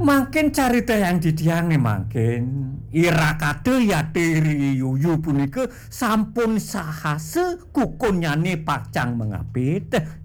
Mangkin carita yang didiange mangkin ira kade yatiri yuyu punika sampun sahase kukunyane pacang mengapit